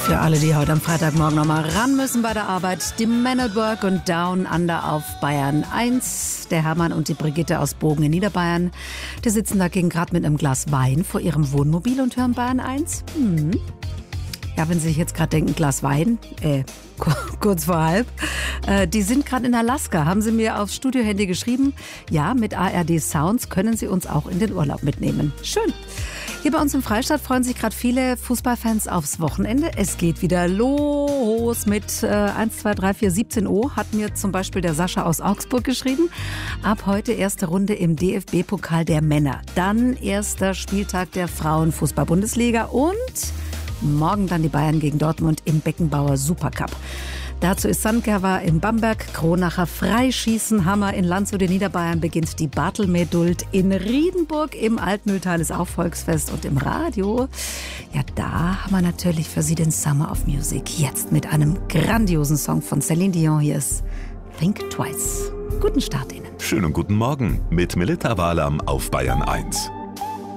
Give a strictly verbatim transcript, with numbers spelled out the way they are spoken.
Für alle, die heute am Freitagmorgen nochmal ran müssen bei der Arbeit, die Men at Work und Down Under auf Bayern eins. Der Hermann und die Brigitte aus Bogen in Niederbayern, die sitzen dagegen gerade mit einem Glas Wein vor ihrem Wohnmobil und hören Bayern eins. Hm. Ja, wenn Sie sich jetzt gerade denken, Glas Wein, äh, kurz vor halb, äh, die sind gerade in Alaska, haben Sie mir aufs Studiohandy geschrieben. Ja, mit A R D Sounds können Sie uns auch in den Urlaub mitnehmen. Schön. Hier bei uns im Freistaat freuen sich gerade viele Fußballfans aufs Wochenende. Es geht wieder los mit äh, eins, zwei, drei, vier, siebzehn Uhr, hat mir zum Beispiel der Sascha aus Augsburg geschrieben. Ab heute erste Runde im D F B-Pokal der Männer. Dann erster Spieltag der Frauenfußball-Bundesliga und morgen dann die Bayern gegen Dortmund im Beckenbauer Supercup. Dazu ist Sandgerwa in Bamberg, Kronacher Freischießen, Hammer in Landshut in Niederbayern beginnt die Bartelmehduld. In Riedenburg im Altmühltal ist auch Volksfest und im Radio, ja, da haben wir natürlich für Sie den Summer of Music. Jetzt mit einem grandiosen Song von Celine Dion. Hier ist Think Twice. Guten Start Ihnen. Schönen guten Morgen mit Melita Wahlam auf Bayern eins.